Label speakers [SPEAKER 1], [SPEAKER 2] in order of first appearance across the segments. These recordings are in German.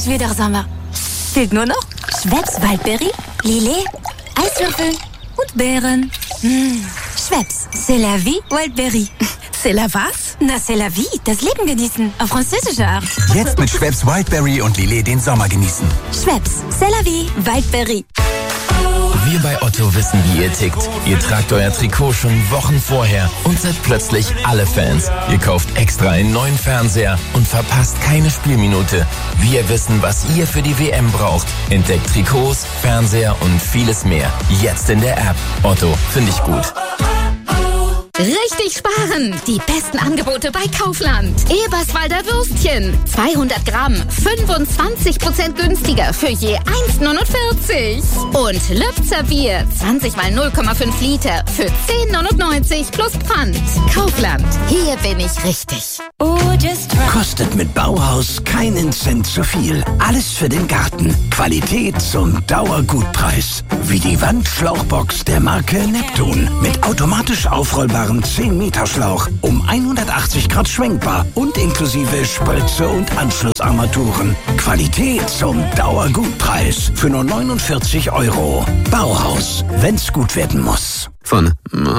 [SPEAKER 1] endlich wieder Sommer. Fehlt nur noch Schweppes Waldberry, Lillet, Eiswürfel und Beeren. Schweppes, c'est la vie, Waldberry.
[SPEAKER 2] C'est la was?
[SPEAKER 1] Na, c'est la vie, das Leben genießen, auf französische Art.
[SPEAKER 3] Jetzt mit Schweppes Wildberry und Lillet den Sommer genießen.
[SPEAKER 1] Schweppes, c'est la vie, Waldberry.
[SPEAKER 4] Wir bei Otto wissen, wie ihr tickt. Ihr tragt euer Trikot schon Wochen vorher und seid plötzlich alle Fans. Ihr kauft extra einen neuen Fernseher und verpasst keine Spielminute. Wir wissen, was ihr für die WM braucht. Entdeckt Trikots, Fernseher und vieles mehr. Jetzt in der App. Otto, finde ich gut.
[SPEAKER 5] Richtig sparen! Die besten Angebote bei Kaufland. Eberswalder Würstchen. 200 Gramm, 25% günstiger für je 1,49. Und Lübzer Bier. 20 mal 0,5 Liter für 10,99 plus Pfand. Kaufland. Hier bin ich richtig.
[SPEAKER 6] Kostet mit Bauhaus keinen Cent zu viel. Alles für den Garten. Qualität zum Dauergutpreis. Wie die Wandschlauchbox der Marke Neptun. Mit automatisch aufrollbarem 10-Meter-Schlauch. Um 180 Grad schwenkbar. Und inklusive Spritze und Anschlussarmaturen. Qualität zum Dauergutpreis. Für nur 49 €. Bauhaus. Wenn's gut werden muss.
[SPEAKER 7] Von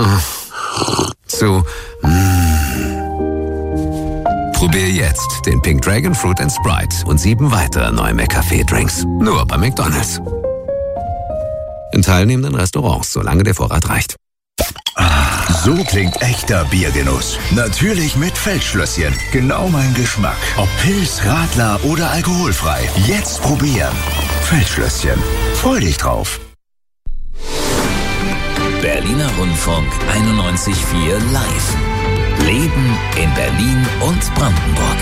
[SPEAKER 7] zu Probier jetzt den Pink Dragon Fruit and Sprite und 7 weitere neue McCafé-Drinks. Nur bei McDonald's. In teilnehmenden Restaurants, solange der Vorrat reicht.
[SPEAKER 3] So klingt echter Biergenuss. Natürlich mit Feldschlösschen. Genau mein Geschmack. Ob Pils, Radler oder alkoholfrei. Jetzt probieren. Feldschlösschen. Freu dich drauf.
[SPEAKER 4] Berliner Rundfunk 91.4 live. Leben in Berlin und Brandenburg.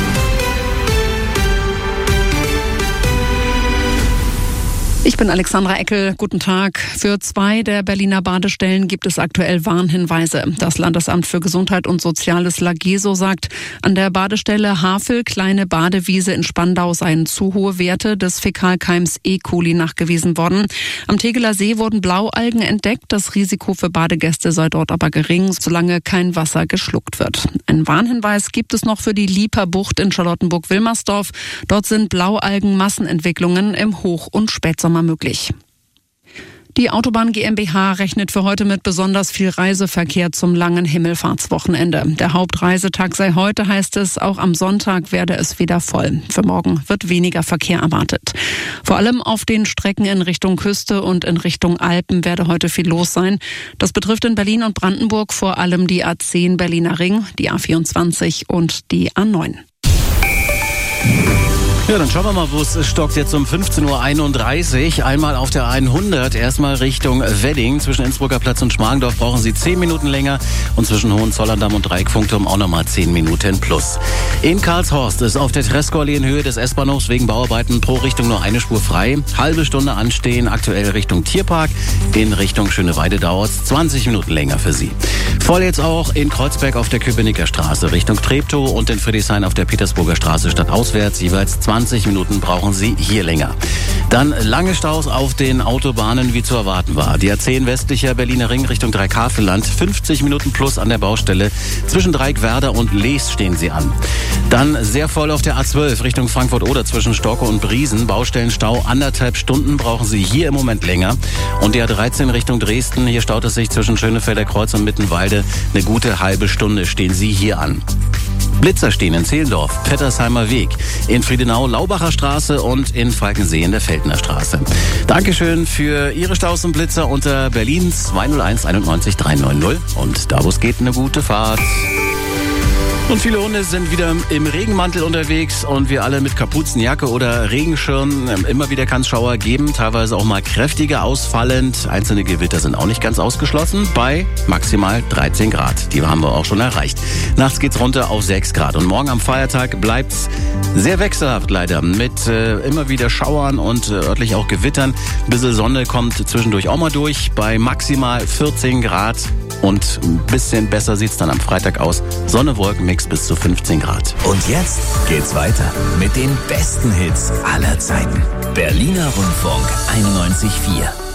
[SPEAKER 2] Ich bin Alexandra Eckel. Guten Tag. Für 2 der Berliner Badestellen gibt es aktuell Warnhinweise. Das Landesamt für Gesundheit und Soziales LAGESO sagt, an der Badestelle Havel, Kleine Badewiese in Spandau seien zu hohe Werte des Fäkalkeims E. coli nachgewiesen worden. Am Tegeler See wurden Blaualgen entdeckt. Das Risiko für Badegäste sei dort aber gering, solange kein Wasser geschluckt wird. Einen Warnhinweis gibt es noch für die Lieperbucht in Charlottenburg-Wilmersdorf. Dort sind Blaualgen-Massenentwicklungen im Hoch- und Spätsommer möglich. Die Autobahn GmbH rechnet für heute mit besonders viel Reiseverkehr zum langen Himmelfahrtswochenende. Der Hauptreisetag sei heute, heißt es. Auch am Sonntag werde es wieder voll. Für morgen wird weniger Verkehr erwartet. Vor allem auf den Strecken in Richtung Küste und in Richtung Alpen werde heute viel los sein. Das betrifft in Berlin und Brandenburg vor allem die A10 Berliner Ring, die A24 und die A9.
[SPEAKER 8] Ja, dann schauen wir mal, wo es stockt jetzt um 15:31 Uhr. Einmal auf der 100, erstmal Richtung Wedding. Zwischen Innsbrucker Platz und Schmargendorf brauchen Sie 10 Minuten länger. Und zwischen Hohenzollern-Damm und Dreieckfunkturm auch nochmal 10 Minuten plus. In Karlshorst ist auf der Trescor-Allee in Höhe des S-Bahnhofs wegen Bauarbeiten pro Richtung nur eine Spur frei. Halbe Stunde anstehen, aktuell Richtung Tierpark. In Richtung Schöneweide dauert es 20 Minuten länger für Sie. Voll jetzt auch in Kreuzberg auf der Köpenicker Straße Richtung Treptow und in Friedrichshain auf der Petersburger Straße stadtauswärts. Jeweils 20 Minuten brauchen Sie hier länger. Dann lange Staus auf den Autobahnen, wie zu erwarten war. Die A10 westlicher Berliner Ring Richtung Dreieckhavelland. 50 Minuten plus an der Baustelle. Zwischen Dreieckwerder und Lees stehen Sie an. Dann sehr voll auf der A12 Richtung Frankfurt-Oder zwischen Storke und Briesen. Baustellenstau, 1,5 Stunden brauchen Sie hier im Moment länger. Und die A13 Richtung Dresden. Hier staut es sich zwischen Schönefelder Kreuz und Mittenwalde. Eine gute halbe Stunde stehen Sie hier an. Blitzer stehen in Zehlendorf, Pettersheimer Weg, in Friedenau, Laubacher Straße und in Falkensee in der Feldner Straße. Dankeschön für Ihre Staus und Blitzer unter Berlin 201 91 390 und da, wo es geht, eine gute Fahrt. Und viele Hunde sind wieder im Regenmantel unterwegs und wir alle mit Kapuzenjacke oder Regenschirm. Immer wieder kann es Schauer geben, teilweise auch mal kräftiger ausfallend. Einzelne Gewitter sind auch nicht ganz ausgeschlossen bei maximal 13 Grad. Die haben wir auch schon erreicht. Nachts geht's runter auf 6 Grad und morgen am Feiertag bleibt's sehr wechselhaft leider mit immer wieder Schauern und örtlich auch Gewittern. Ein bisschen Sonne kommt zwischendurch auch mal durch bei maximal 14 Grad. Und ein bisschen besser sieht's dann am Freitag aus. Sonne, Wolkenmix bis zu 15 Grad.
[SPEAKER 4] Und jetzt geht's weiter mit den besten Hits aller Zeiten. Berliner Rundfunk 91.4.